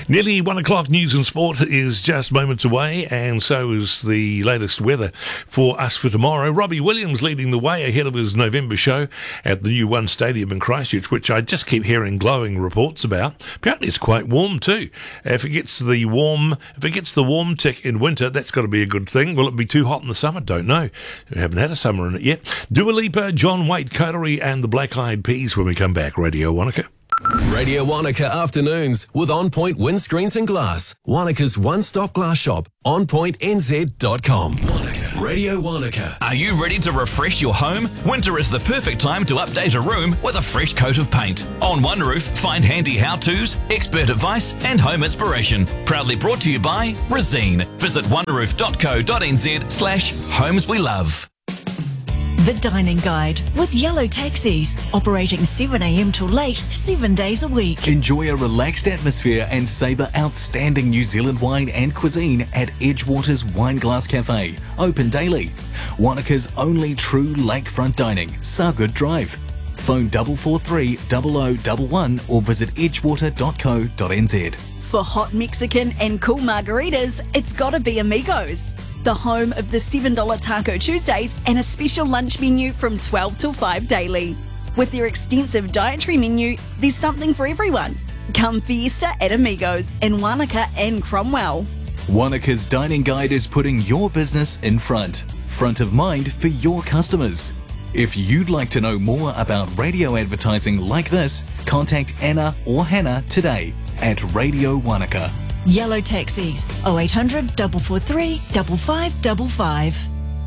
Nearly 1 o'clock. News and sport is just moments away, and so is the latest weather for us for tomorrow. Robbie Williams leading the way ahead of his November show at the new One Stadium in Christchurch, which I just keep hearing glowing reports about. Apparently it's quite warm too. If it gets the warm tick in winter, that's got to be a good thing. Will it be too hot in the summer? Don't know. We haven't had a summer in it yet. Dua Lipa, John Waite, Coterie and the Black Eyed Peas when we come back. Radio Wanaka. Radio Wanaka Afternoons with On Point Windscreens and Glass. Wanaka's one-stop glass shop. OnPointNZ.com. Wanaka. Radio Wanaka. Are you ready to refresh your home? Winter is the perfect time to update a room with a fresh coat of paint. On One Roof, find handy how-tos, expert advice and home inspiration. Proudly brought to you by Resene. Visit oneroof.co.nz/homes we love. The Dining Guide with Yellow Taxis, operating 7 a.m. till late, 7 days a week. Enjoy a relaxed atmosphere and savour outstanding New Zealand wine and cuisine at Edgewater's Wineglass Cafe, open daily. Wanaka's only true lakefront dining, Sargood Drive. Phone 443 0011 or visit edgewater.co.nz. For hot Mexican and cool margaritas, it's gotta be Amigos. The home of the $7 Taco Tuesdays and a special lunch menu from 12 till 5 daily. With their extensive dietary menu, there's something for everyone. Come fiesta at Amigos in Wanaka and Cromwell. Wanaka's Dining Guide is putting your business in front of mind for your customers. If you'd like to know more about radio advertising like this, contact Anna or Hannah today at Radio Wanaka. Yellow Taxis, 0800 443 5555.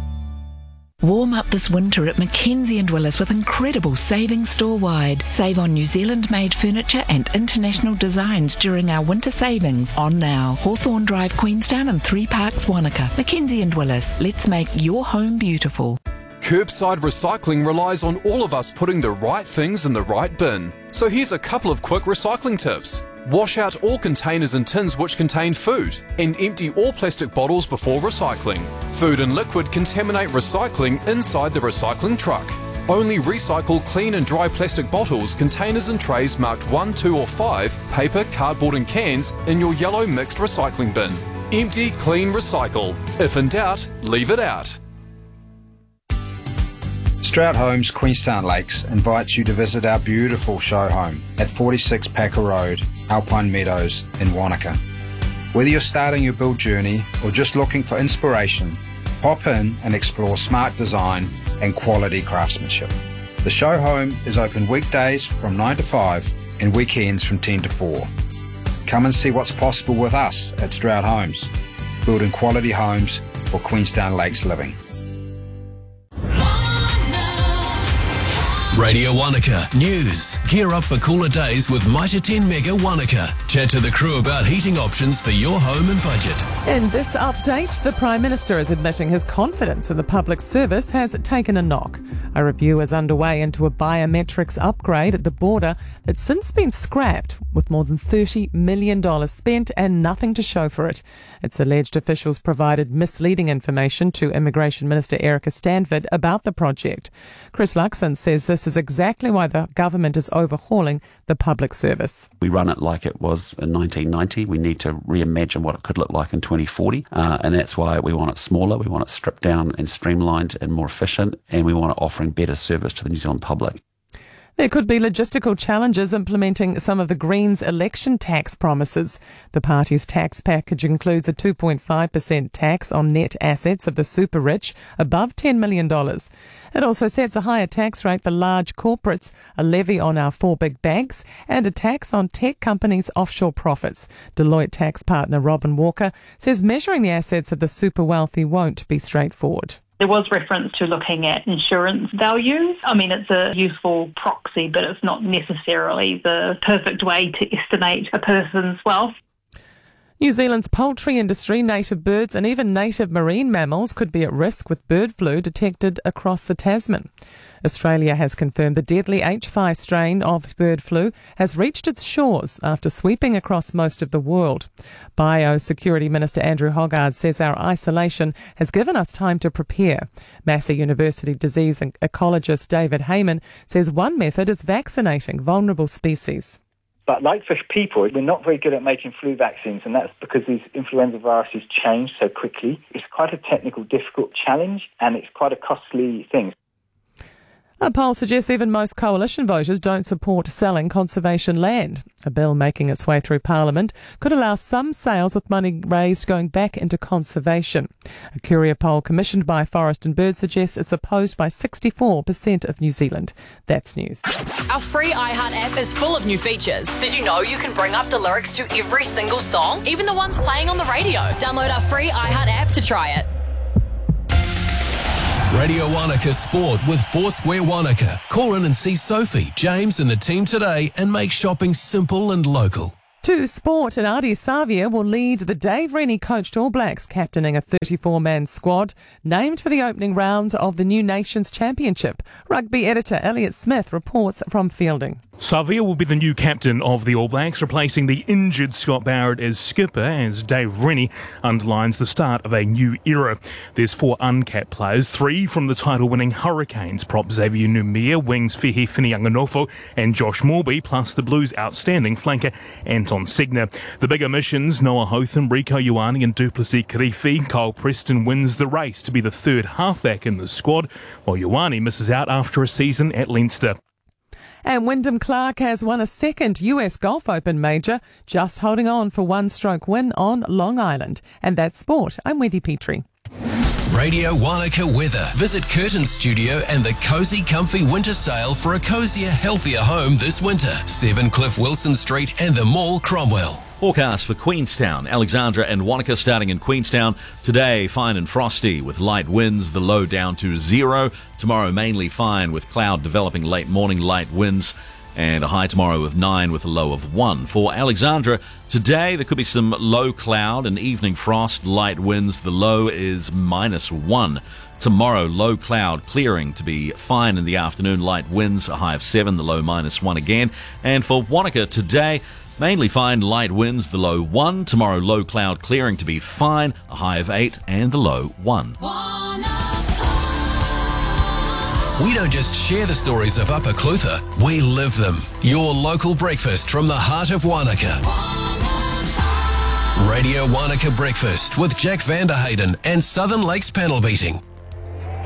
Warm up this winter at Mackenzie & Willis with incredible savings store-wide. Save on New Zealand-made furniture and international designs during our winter savings. On now. Hawthorne Drive, Queenstown and 3 Parks, Wanaka. Mackenzie & Willis. Let's make your home beautiful. Curbside recycling relies on all of us putting the right things in the right bin. So here's a couple of quick recycling tips. Wash out all containers and tins which contain food, and empty all plastic bottles before recycling. Food and liquid contaminate recycling inside the recycling truck. Only recycle clean and dry plastic bottles, containers and trays marked 1, 2 or 5, paper, cardboard and cans in your yellow mixed recycling bin. Empty, clean, recycle. If in doubt, leave it out. Stroud Homes Queenstown Lakes invites you to visit our beautiful show home at 46 Packer Road, Alpine Meadows in Wanaka. Whether you're starting your build journey or just looking for inspiration, pop in and explore smart design and quality craftsmanship. The show home is open weekdays from 9 to 5 and weekends from 10 to 4. Come and see what's possible with us at Stroud Homes, building quality homes for Queenstown Lakes living. Radio Wanaka News. Gear up for cooler days with Mitre 10 Mega Wanaka. Chat to the crew about heating options for your home and budget. In this update, the Prime Minister is admitting his confidence in the public service has taken a knock. A review is underway into a biometrics upgrade at the border that's since been scrapped, with more than $30 million spent and nothing to show for it. It's alleged officials provided misleading information to Immigration Minister Erica Stanford about the project. Chris Luxon says this is exactly why the government is overhauling the public service. We run it like it was in 1990. We need to reimagine what it could look like in 2040, and that's why we want it smaller, we want it stripped down and streamlined and more efficient, and we want it offering better service to the New Zealand public. There could be logistical challenges implementing some of the Greens' election tax promises. The party's tax package includes a 2.5% tax on net assets of the super rich above $10 million. It also sets a higher tax rate for large corporates, a levy on our 4 big banks, and a tax on tech companies' offshore profits. Deloitte tax partner Robin Walker says measuring the assets of the super wealthy won't be straightforward. There was reference to looking at insurance values. I mean, it's a useful proxy, but it's not necessarily the perfect way to estimate a person's wealth. New Zealand's poultry industry, native birds and even native marine mammals could be at risk with bird flu detected across the Tasman. Australia has confirmed the deadly H5 strain of bird flu has reached its shores after sweeping across most of the world. Biosecurity Minister Andrew Hoggard says our isolation has given us time to prepare. Massey University disease ecologist David Heyman says one method is vaccinating vulnerable species. But like for people, we're not very good at making flu vaccines, and that's because these influenza viruses change so quickly. It's quite a technical, difficult challenge, and it's quite a costly thing. A poll suggests even most coalition voters don't support selling conservation land. A bill making its way through Parliament could allow some sales with money raised going back into conservation. A Curia poll commissioned by Forest and Bird suggests it's opposed by 64% of New Zealand. That's news. Our free iHeart app is full of new features. Did you know you can bring up the lyrics to every single song, even the ones playing on the radio? Download our free iHeart app to try it. Radio Wanaka Sport with Foursquare Wanaka. Call in and see Sophie, James and the team today and make shopping simple and local. To sport, and Ardie Savia will lead the Dave Rennie coached All Blacks, captaining a 34-man squad named for the opening round of the New Nations Championship. Rugby editor Elliot Smith reports from fielding. Savia will be the new captain of the All Blacks, replacing the injured Scott Barrett as skipper, as Dave Rennie underlines the start of a new era. There's 4 uncapped players, 3 from the title-winning Hurricanes, prop Xavier Numia, wings Fehi Finianganofo and Josh Morby, plus the Blues' outstanding flanker Anton Signer. The big omissions, Noah Hotham, Rico Ioane and Duplessis Kirifi. Kyle Preston wins the race to be the third halfback in the squad, while Ioane misses out after a season at Leinster. And Wyndham Clark has won a second US Golf Open major, just holding on for one-stroke win on Long Island. And that's sport. I'm Wendy Petrie. Radio Wanaka weather. Visit Curtin Studio and the Cozy Comfy Winter Sale for a cozier, healthier home this winter. 7 Cliff Wilson Street and the Mall, Cromwell. Forecast for Queenstown, Alexandra and Wanaka starting in Queenstown. Today, fine and frosty with light winds, the low down to 0. Tomorrow, mainly fine with cloud developing late morning, light winds. And a high tomorrow of 9 with a low of 1. For Alexandra, today there could be some low cloud and evening frost, light winds. The low is -1. Tomorrow, low cloud, clearing to be fine in the afternoon, light winds, a high of 7, the low -1 again. And for Wanaka today, mainly fine, light winds, the low 1. Tomorrow, low cloud, clearing to be fine, a high of 8 and the low 1. We don't just share the stories of Upper Clutha, we live them. Your local breakfast from the heart of Wanaka. Radio Wanaka Breakfast with Jack Vanderhayden and Southern Lakes Panel Beating.